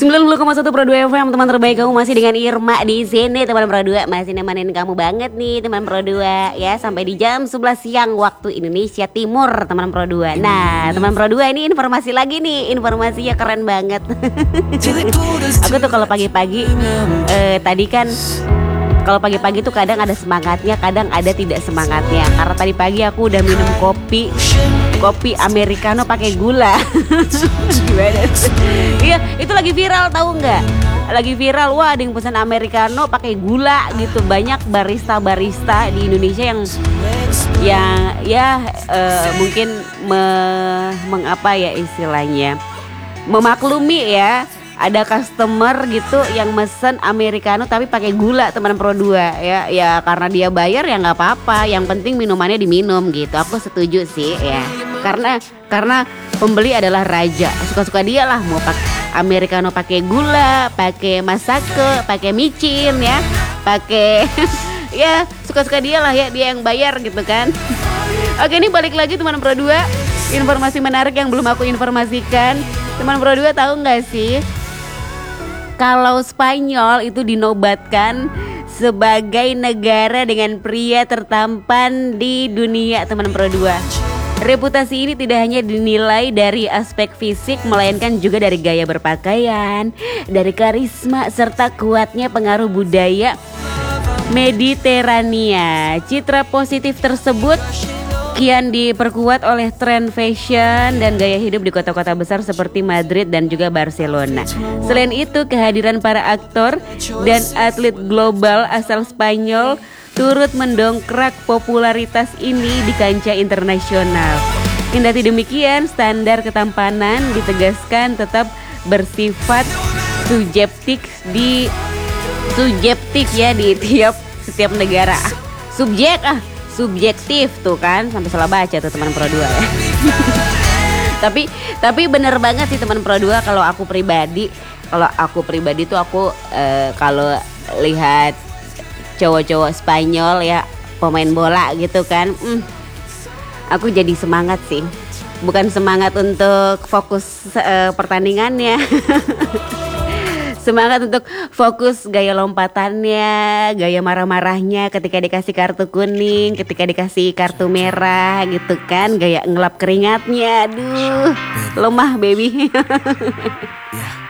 90,1 Pro 2 FM, teman terbaik kamu masih dengan Irma di sini, teman Pro 2. Masih nemenin kamu banget nih, teman Pro 2 ya, sampai di jam 11 siang waktu Indonesia Timur, teman Pro 2. Nah, teman Pro 2 ini informasi lagi nih, informasinya keren banget. Aku tuh kalau pagi-pagi tadi kan kalau pagi-pagi tuh kadang ada semangatnya, kadang ada tidak semangatnya. Karena tadi pagi aku udah minum kopi americano pakai gula. Gimana? Iya, itu lagi viral, tahu nggak? Lagi viral, wah ada yang pesan americano pakai gula gitu. Banyak barista di Indonesia yang mungkin mengapa ya istilahnya, memaklumi ya. Ada customer gitu yang mesen americano tapi pakai gula, teman Pro 2 ya karena dia bayar ya nggak apa-apa, yang penting minumannya diminum gitu. Aku setuju sih ya, karena pembeli adalah raja, suka-suka dia lah mau pakai americano pakai gula, pakai masake, pakai micin ya, pakai ya suka-suka dia lah ya, dia yang bayar gitu kan. Oke, ini balik lagi teman Pro 2, informasi menarik yang belum aku informasikan. Teman Pro 2 tahu nggak sih kalau Spanyol itu dinobatkan sebagai negara dengan pria tertampan di dunia, teman Pro 2. Reputasi ini tidak hanya dinilai dari aspek fisik, melainkan juga dari gaya berpakaian, dari karisma, serta kuatnya pengaruh budaya Mediterania. Citra positif tersebut kian diperkuat oleh tren fashion dan gaya hidup di kota-kota besar seperti Madrid dan juga Barcelona. Selain itu, kehadiran para aktor dan atlet global asal Spanyol turut mendongkrak popularitas ini di kancah internasional. Kendati demikian, standar ketampanan ditegaskan tetap bersifat subjektif ya di setiap negara. Subjektif tuh kan, sampai salah baca tuh teman Pro 2 ya. tapi bener banget sih teman Pro 2. Kalau aku pribadi tuh aku kalau lihat cowok-cowok Spanyol ya, pemain bola gitu kan, aku jadi semangat sih. Bukan semangat untuk fokus pertandingannya. Semangat untuk fokus gaya lompatannya, gaya marah-marahnya ketika dikasih kartu kuning, ketika dikasih kartu merah gitu kan, gaya ngelap keringatnya. Aduh, lemah baby.